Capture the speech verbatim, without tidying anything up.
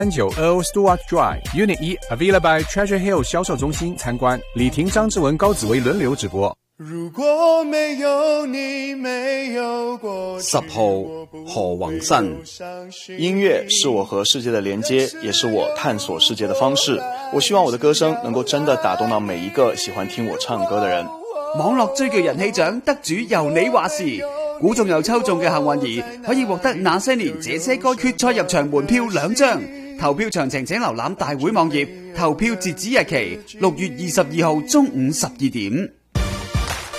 三九 Earl Stewart Drive Unit 一 Available by Treasure Hill 销售中心参观，李婷、张志文、高紫薇轮流直播。 如果没有你，没有过去。 十號何宏新，音乐是我和世界的连接，也是我探索世界的方式。我希望我的歌声能够真的打動到每一個喜歡聽我唱歌的人。 網絡追劇人氣獎得主由你話事，估中又抽中嘅幸運兒可以獲得那些年這些歌決賽入場門票兩張。投票詳情請瀏覽大會網頁，投票截止日期六月二十二號中午十二點。